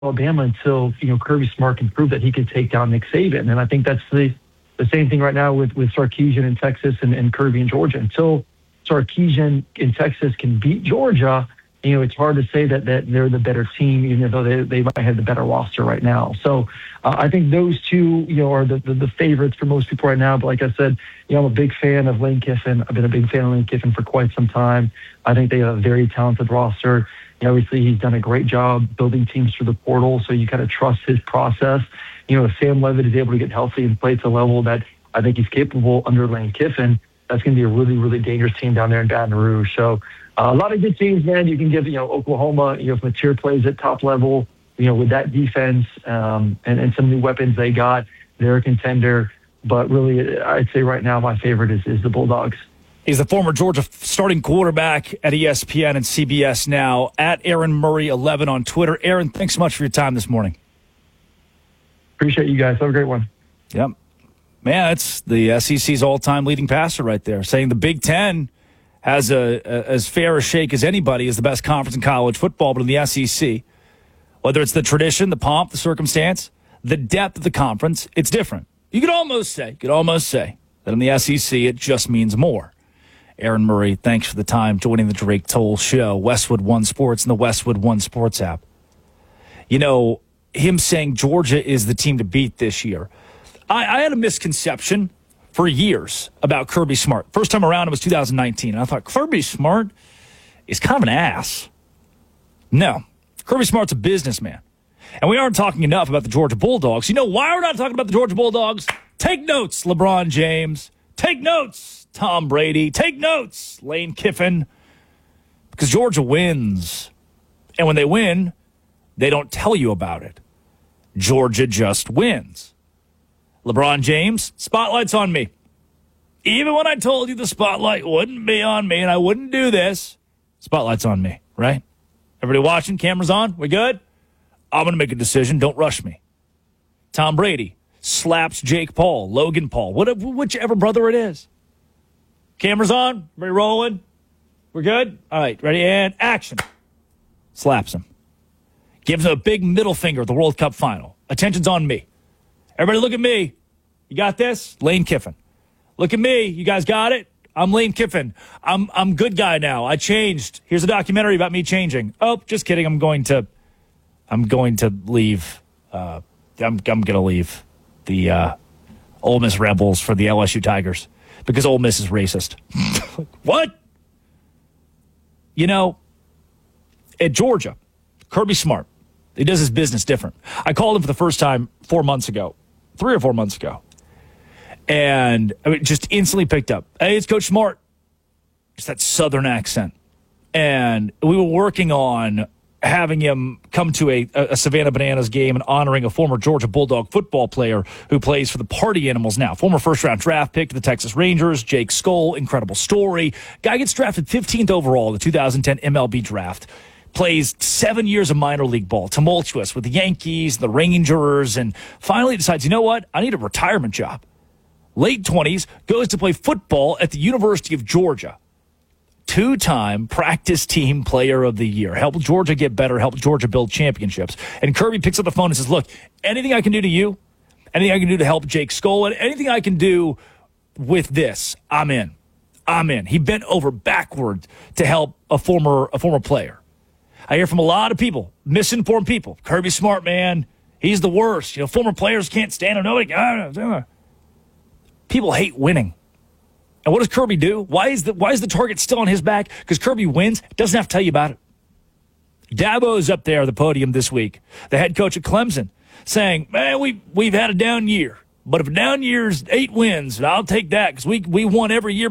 Alabama until Kirby Smart can prove that he could take down Nick Saban. And I think that's the same thing right now with Sarkisian in Texas and Kirby in Georgia. Until Sarkisian in Texas can beat Georgia, it's hard to say that they're the better team, even though they might have the better roster right now. So I think those two, are the favorites for most people right now. But like I said, I'm a big fan of Lane Kiffin. I've been a big fan of Lane Kiffin for quite some time. I think they have a very talented roster. Obviously, he's done a great job building teams through the portal, so you kind of trust his process. If Sam Levitt is able to get healthy and play at the level that I think he's capable under Lane Kiffin, that's going to be a really, really dangerous team down there in Baton Rouge. So a lot of good teams, man. You can give, Oklahoma, if Mateer plays at top level, with that defense and some new weapons they got, they're a contender. But really, I'd say right now my favorite is the Bulldogs. He's the former Georgia starting quarterback at ESPN and CBS now, at Aaron Murray 11 on Twitter. Aaron, thanks so much for your time this morning. Appreciate you guys. Have a great one. Yep. Man, it's the SEC's all-time leading passer right there, saying the Big Ten has as fair a shake as anybody is the best conference in college football, but in the SEC, whether it's the tradition, the pomp, the circumstance, the depth of the conference, it's different. You could almost say that in the SEC it just means more. Aaron Murray, thanks for the time joining the Drake Toll Show, Westwood One Sports and the Westwood One Sports app. Him saying Georgia is the team to beat this year. I had a misconception for years about Kirby Smart. First time around, it was 2019, and I thought Kirby Smart is kind of an ass. No, Kirby Smart's a businessman. And we aren't talking enough about the Georgia Bulldogs. You know why we're not talking about the Georgia Bulldogs? Take notes, LeBron James. Take notes, Tom Brady. Take notes, Lane Kiffin. Because Georgia wins. And when they win, they don't tell you about it. Georgia just wins. LeBron James, spotlight's on me. Even when I told you the spotlight wouldn't be on me and I wouldn't do this, spotlight's on me, right? Everybody watching, cameras on, we good? I'm going to make a decision. Don't rush me. Tom Brady slaps Jake Paul, Logan Paul, whichever brother it is. Cameras on, everybody rolling. We're good? All right, ready, and action. Slaps him. Gives him a big middle finger at the World Cup final. Attention's on me. Everybody look at me. You got this? Lane Kiffin. Look at me. You guys got it? I'm Lane Kiffin. I'm good guy now. I changed. Here's a documentary about me changing. Oh, just kidding. I'm going to leave. I'm going to leave the Ole Miss Rebels for the LSU Tigers because Ole Miss is racist. What? At Georgia, Kirby Smart, he does his business different. I called him for the first time 3 or 4 months ago. And just instantly picked up. Hey, it's Coach Smart. Just that Southern accent. And we were working on having him come to a Savannah Bananas game and honoring a former Georgia Bulldog football player who plays for the Party Animals now. Former first-round draft pick to the Texas Rangers, Jake Skoll. Incredible story. Guy gets drafted 15th overall in the 2010 MLB draft. Plays 7 years of minor league ball, tumultuous with the Yankees, the Rangers, and finally decides, you know what? I need a retirement job. Late 20s, goes to play football at the University of Georgia. 2-time practice team player of the year. Helped Georgia get better, helped Georgia build championships. And Kirby picks up the phone and says, look, anything I can do to you, anything I can do to help Jake Skoll, and anything I can do with this, I'm in. He bent over backward to help a former player. I hear from a lot of people, misinformed people. Kirby Smart, man, he's the worst. Former players can't stand him. Nobody. People hate winning. And what does Kirby do? Why is the target still on his back? Because Kirby wins. Doesn't have to tell you about it. Dabo's up there at the podium this week, the head coach at Clemson, saying, man, we've had a down year. But if a down year's 8 wins, I'll take that because we won every year